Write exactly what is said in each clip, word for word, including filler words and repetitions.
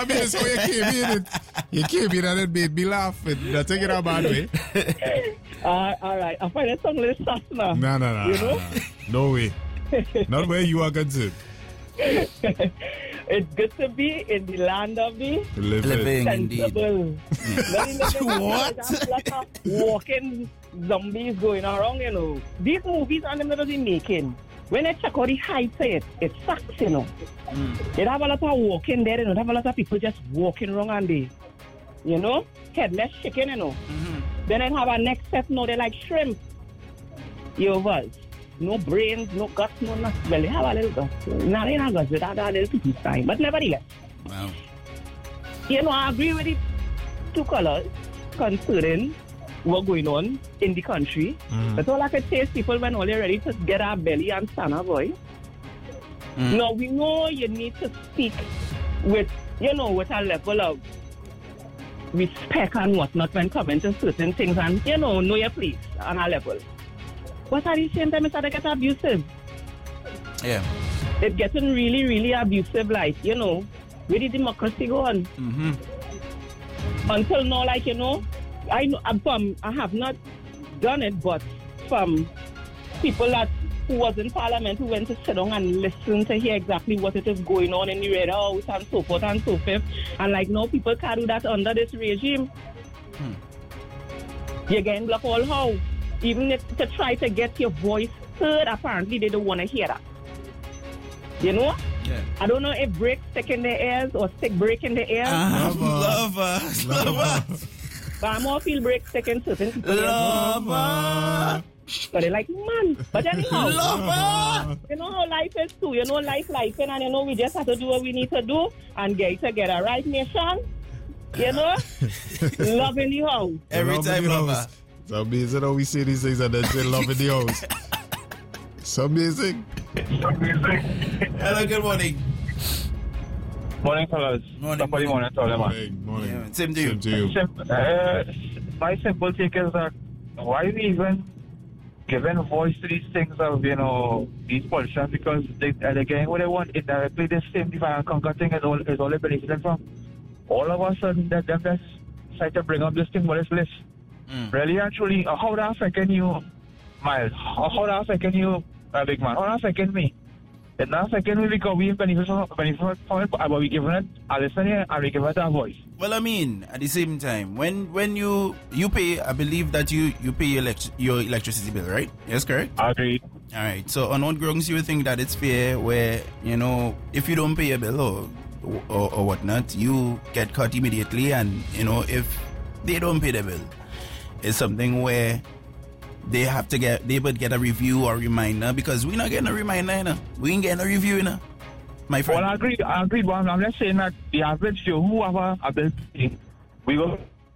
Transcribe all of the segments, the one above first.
I mean, so you came in it. You came in and it made me laugh. Not take it a bad way. Uh, all right. I find it some little sus now. No, no, no. You know? No, no way. Not where you are concerned. It's good to be in the land of the Living, indeed. What? Like a walking zombies going around, you know. These movies and them that they making. When I check out the heights of it, it sucks, you know. Mm. They have a lot of walking there, you know. They have a lot of people just walking around and they, you know, headless chicken, you know. Mm-hmm. Then I have a next set, no, they're like shrimp. You was. No brains, no guts, no nothing. Well, they have a little guts. Now they have guts, they have a little too time. But nevertheless. Wow. You know, I agree with the two colors concerning what's going on in the country. Mm. That's all I can say is people when all you're ready to get our belly and stand up, boy. Mm. Now, we know you need to speak with, you know, with a level of respect and whatnot when coming to certain things and, you know, know your place on a level. But at the same time, it's starting to get abusive. Yeah. It's getting really, really abusive, like, you know, where did democracy go on? Mm-hmm. Until now, like, you know, I know, I'm from, I have not done it, but from people that who was in parliament who went to sit down and listen to hear exactly what it is going on in the Red House and so forth and so forth. And like, no, people can't do that under this regime. Hmm. You're getting blocked all how. Even if to try to get your voice heard, apparently they don't want to hear that. You know? Yeah. I don't know if breaks stick in their ears or stick break in their ears. Uh, love us. Love us. But I'm more feel break stick in certain people. Love us. So they're like, man. But anyhow. Love us. You know how life is too. You know life, life. And you know we just have to do what we need to do and get together. Right, nation? You know? Love in the house. Every love time, lover. It's amazing how we say these things and then say love in the house. It's amazing. Hello, good morning. Morning, fellas. Morning. Morning, morning, morning. Morning. Morning. Yeah, same to you. Same to you. Sim- uh, my simple take is that why we even giving voice to these things of, you know, these politicians, because they, uh, they're getting what they want indirectly. This same divide and conquer thing is all, is all they benefiting from. All of a sudden, that them just decide to bring up this thing, what is this? Mm. Really, actually, uh, how that affecting you, Miles? How, how that affecting you, uh, big man? How that affecting me? It's not affecting me because we benefit from, benefit from it, but we giving it a listen here and we give it a voice. Well, I mean, at the same time, when when you you pay, I believe that you you pay your, elect- your electricity bill, right? Yes, correct? Agreed. All right. So on what grounds you think that it's fair where, you know, if you don't pay your bill or, or, or whatnot, you get cut immediately, and, you know, if they don't pay the bill, it's something where they have to get, they would get a review or reminder, because we're not getting a reminder, you know. We ain't getting a review, you know. My friend. Well, I agree, I agree, but I'm just saying that the average Joe, whoever a bill paying, we will,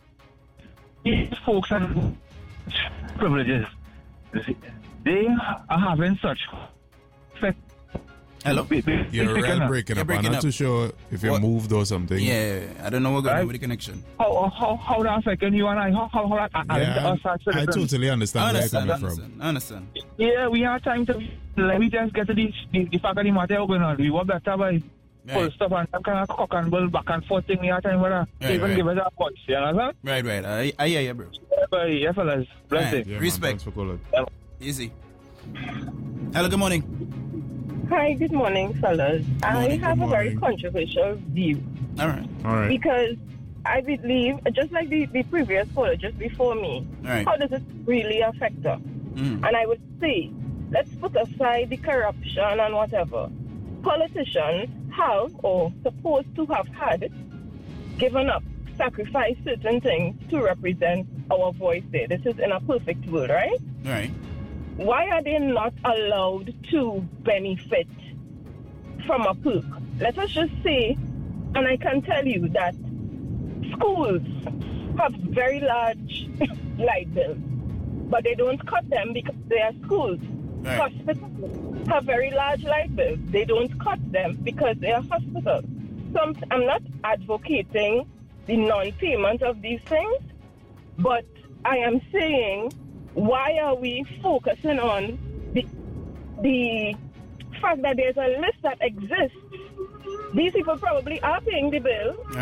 these folks and privileges, they are having such effect. Hello? You're really breaking You're up. breaking I'm not up. too sure if you What? moved or something. Yeah, I don't know what's going on Right. with the connection. How, how, how that affecting you and I? How, how, how that, I, Yeah, us as I, I citizens? totally I understand where you're understand, coming I from. understand, I understand. Yeah, we have time to, let me just get to the, the, the fact of the matter going on. We were better by full Right. stuff and some kind of cock and bull back and forth thing. We have time for that. Right, Even right. give us a voice, you understand? Right, right. I, I hear you, bro. Yeah, but yeah, fellas. Bless Right. it. Yeah, man, Respect. thanks for calling. Easy. Hello, good morning. Hi, good morning, fellas. I Morning, have good a very morning. controversial view All right. All right. because I believe, just like the, the previous caller just before me, All right. how does it really affect us? Mm. And I would say, let's put aside the corruption and whatever. Politicians have, or supposed to have had, given up, sacrificed certain things to represent our voice there. This is in a perfect world, right? All right. Why are they not allowed to benefit from a perk? Let us just say, and I can tell you that schools have very large light bills, but they don't cut them because they are schools. Right. Hospitals have very large light bills. They don't cut them because they are hospitals. So I'm, I'm not advocating the non-payment of these things, but I am saying, why are we focusing on the, the fact that there's a list that exists? These people probably are paying the bill,